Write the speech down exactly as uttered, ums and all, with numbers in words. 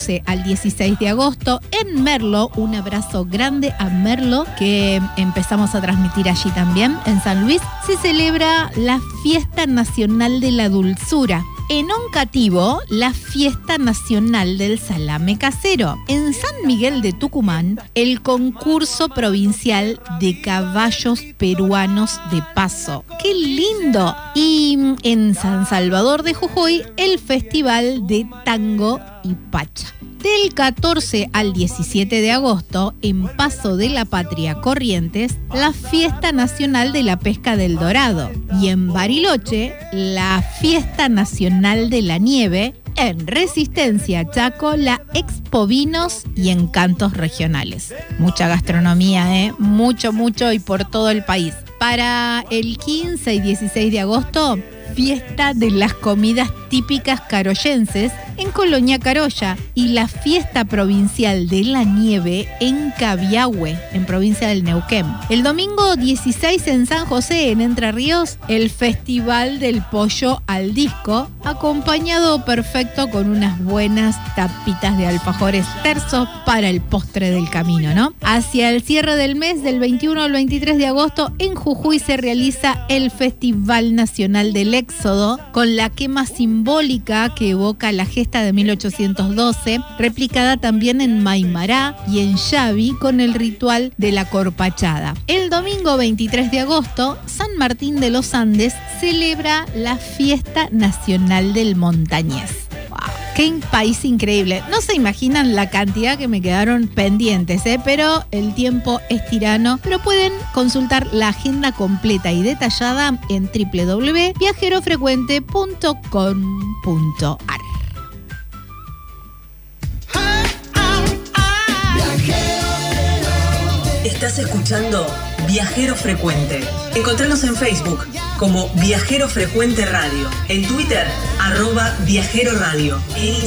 catorce al dieciséis de agosto, en Merlo, un abrazo grande a Merlo, que empezamos a transmitir allí también, en San Luis, se celebra la Fiesta Nacional de la Dulzura. En Oncativo, la Fiesta Nacional del Salame Casero. En San Miguel de Tucumán, el concurso provincial de caballos peruanos de paso. ¡Qué lindo! Y en San Salvador de Jujuy, el Festival de Tango y Pacha. Del catorce al diecisiete de agosto, en Paso de la Patria, Corrientes, la Fiesta Nacional de la Pesca del Dorado. Y en Bariloche, la Fiesta Nacional de la Nieve. En Resistencia, Chaco, la Expo Vinos y Encantos Regionales. Mucha gastronomía, ¿eh? Mucho, mucho y por todo el país. Para el quince y dieciséis de agosto, Fiesta de las Comidas Típicas Caroyenses en Colonia Carolla y la Fiesta Provincial de la Nieve en Cabiahue, en provincia del Neuquén. El domingo dieciséis en San José, en Entre Ríos, el Festival del Pollo al Disco, acompañado perfecto con unas buenas tapitas de alfajores tersos para el postre del camino, ¿no? Hacia el cierre del mes, del veintiuno al veintitrés de agosto, en Jujuy se realiza el Festival Nacional del Éxodo, con la quema simbólica que evoca la gesta de mil ochocientos doce, replicada también en Maimará y en Xavi con el ritual de la corpachada. El domingo veintitrés de agosto, San Martín de los Andes celebra la Fiesta Nacional del Montañés. ¡Qué país increíble! No se imaginan la cantidad que me quedaron pendientes, ¿eh? Pero el tiempo es tirano. Pero pueden consultar la agenda completa y detallada en doble u doble u doble u punto viajero frecuente punto com punto a r. Estás escuchando Viajero Frecuente. Encontranos en Facebook como Viajero Frecuente Radio, en Twitter, arroba Viajero Radio, en